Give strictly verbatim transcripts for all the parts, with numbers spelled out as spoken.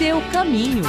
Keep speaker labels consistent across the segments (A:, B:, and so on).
A: seu caminho.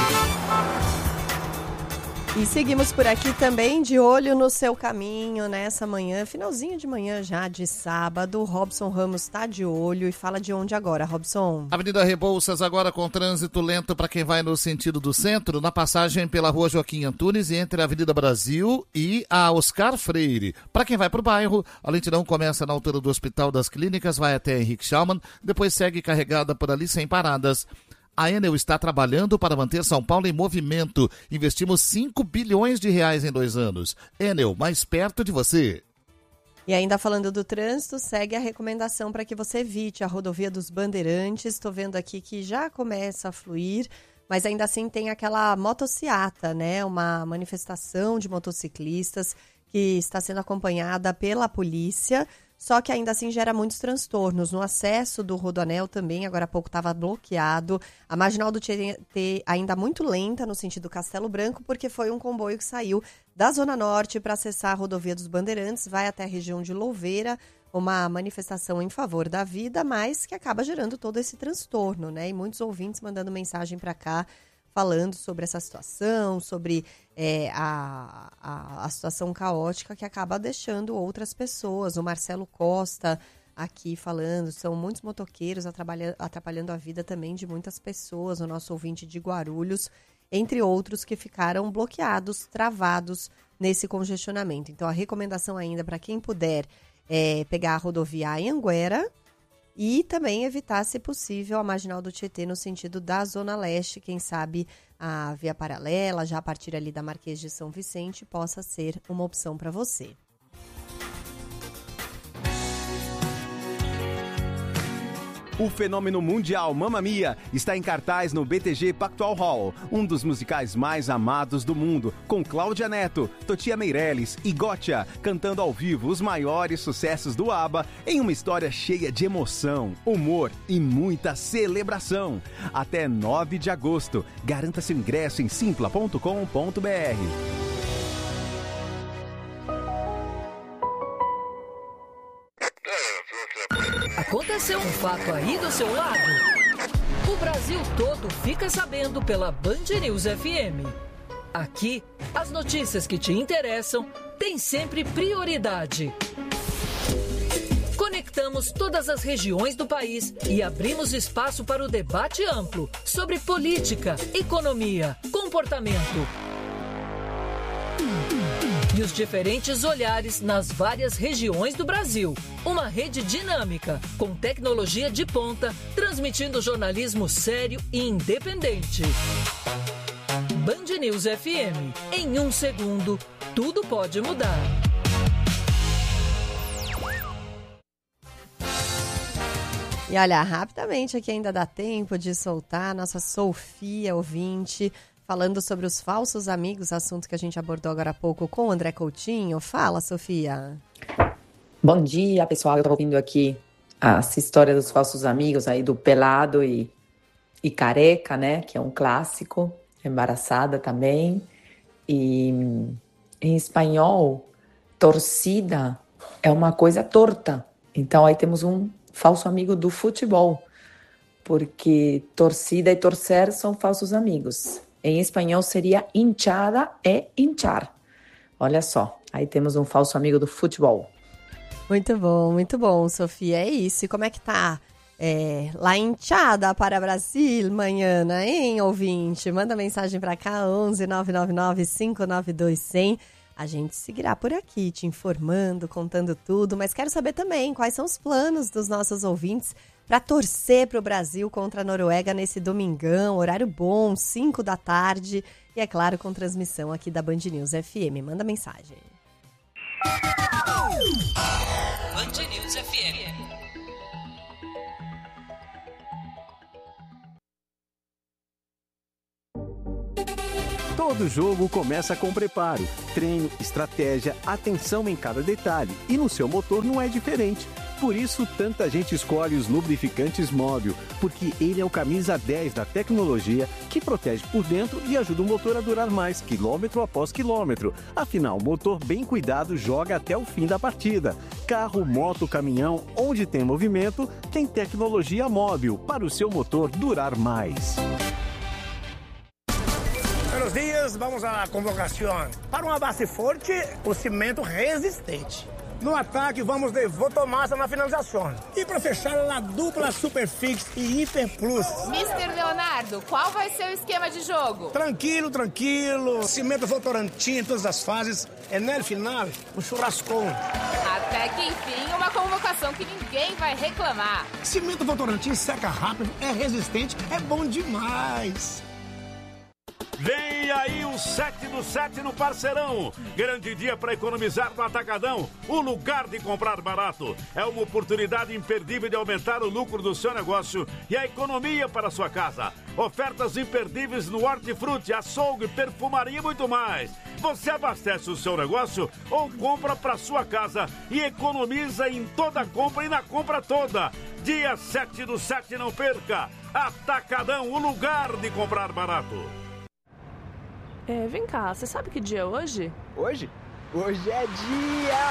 B: E seguimos por aqui também de olho no seu caminho nessa manhã, finalzinho de manhã já de sábado. Robson Ramos está de olho e fala de onde agora, Robson?
C: Avenida Rebouças agora com trânsito lento para quem vai no sentido do centro, na passagem pela Rua Joaquim Antunes e entre a Avenida Brasil e a Oscar Freire. Para quem vai para o bairro, a lentidão começa na altura do Hospital das Clínicas, vai até Henrique Schaumann, depois segue carregada por ali sem paradas. A Enel está trabalhando para manter São Paulo em movimento. Investimos cinco bilhões de reais em dois anos. Enel, mais perto de você.
B: E ainda falando do trânsito, segue a recomendação para que você evite a rodovia dos Bandeirantes. Estou vendo aqui que já começa a fluir, mas ainda assim tem aquela motociata, né? Uma manifestação de motociclistas que está sendo acompanhada pela polícia. Só que ainda assim gera muitos transtornos. No acesso do Rodoanel também, agora há pouco estava bloqueado. A Marginal do Tietê ainda muito lenta no sentido Castelo Branco, porque foi um comboio que saiu da Zona Norte para acessar a rodovia dos Bandeirantes, vai até a região de Louveira, uma manifestação em favor da vida, mas que acaba gerando todo esse transtorno, né? E muitos ouvintes mandando mensagem para cá, falando sobre essa situação, sobre é, a, a, a situação caótica que acaba deixando outras pessoas. O Marcelo Costa aqui falando, são muitos motoqueiros atrapalhando, atrapalhando a vida também de muitas pessoas, o nosso ouvinte de Guarulhos, entre outros que ficaram bloqueados, travados nesse congestionamento. Então a recomendação ainda para quem puder é pegar a rodovia Anhanguera, e também evitar, se possível, a Marginal do Tietê no sentido da Zona Leste. Quem sabe a via paralela, já a partir ali da Marquês de São Vicente, possa ser uma opção para você.
D: O fenômeno mundial Mamma Mia está em cartaz no B T G Pactual Hall, um dos musicais mais amados do mundo, com Cláudia Neto, Totia Meirelles e Gotcha cantando ao vivo os maiores sucessos do ABBA em uma história cheia de emoção, humor e muita celebração. Até nove de agosto. Garanta seu ingresso em simpla ponto com ponto b r.
A: Aconteceu um fato aí do seu lado? O Brasil todo fica sabendo pela Band News F M. Aqui, as notícias que te interessam têm sempre prioridade. Conectamos todas as regiões do país e abrimos espaço para o debate amplo sobre política, economia, comportamento e os diferentes olhares nas várias regiões do Brasil. Uma rede dinâmica, com tecnologia de ponta, transmitindo jornalismo sério e independente. Band News F M. Em um segundo, tudo pode mudar.
B: E olha, rapidamente aqui ainda dá tempo de soltar a nossa Sofia, ouvinte, falando sobre os falsos amigos, assunto que a gente abordou agora há pouco com o André Coutinho. Fala, Sofia.
E: Bom dia, pessoal. Eu tô ouvindo aqui essa história dos falsos amigos aí do pelado e, e careca, né? Que é um clássico. Embaraçada também. E em espanhol, torcida é uma coisa torta. Então aí temos um falso amigo do futebol. Porque torcida e torcer são falsos amigos. Em espanhol seria hinchada e hinchar. Olha só, aí temos um falso amigo do futebol.
B: Muito bom, muito bom, Sofia. É isso. E como é que tá é, lá hinchada para Brasil, manhã, hein, ouvinte? Manda mensagem para cá, onze nove nove nove cinco nove dois zero zero. A gente seguirá por aqui, te informando, contando tudo. Mas quero saber também quais são os planos dos nossos ouvintes para torcer para o Brasil contra a Noruega nesse domingão, horário bom, cinco da tarde. E é claro, com transmissão aqui da Band News F M. Manda mensagem.
A: Band News F M.
D: Todo jogo começa com preparo, treino, estratégia, atenção em cada detalhe. E no seu motor não é diferente. Por isso, tanta gente escolhe os lubrificantes Móbil, porque ele é o camisa dez da tecnologia que protege por dentro e ajuda o motor a durar mais, quilômetro após quilômetro. Afinal, motor bem cuidado joga até o fim da partida. Carro, moto, caminhão, onde tem movimento, tem tecnologia Móbil para o seu motor durar mais.
F: Buenos dias, vamos à convocação. Para uma base forte, o cimento resistente. No ataque, vamos de Votomassa na finalização. E para fechar, a dupla Superfix e Hiper Plus.
G: mister Leonardo, qual vai ser o esquema de jogo?
F: Tranquilo, tranquilo. Cimento Votorantim em todas as fases. É no final, um churrascão.
G: Até que enfim, uma convocação que ninguém vai reclamar.
F: Cimento Votorantim seca rápido, é resistente, é bom demais.
H: Vem aí o sete do sete no Parceirão. Grande dia para economizar no Atacadão. O lugar de comprar barato. É uma oportunidade imperdível de aumentar o lucro do seu negócio e a economia para a sua casa. Ofertas imperdíveis no hortifruti, açougue, perfumaria e muito mais. Você abastece o seu negócio ou compra para sua casa e economiza em toda a compra e na compra toda. Dia sete do sete, não perca. Atacadão, o lugar de comprar barato.
I: É, vem cá, você sabe que dia é hoje?
J: Hoje? Hoje é dia